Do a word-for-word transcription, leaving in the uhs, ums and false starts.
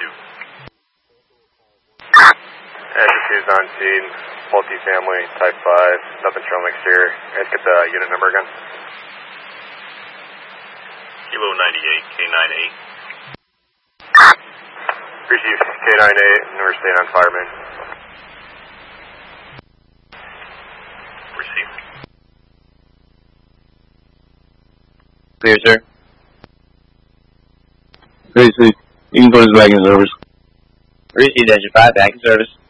two. Engine two's on scene, multifamily, type five, nothing showing exterior. Let's get the unit number again. Kilo ninety-eight, K ninety-eight. Receive K ninety-eight, and we're staying on fireman. Receive. Clear, sir. Clear, sir. You can put us back in service. Received, Engine five, back in service.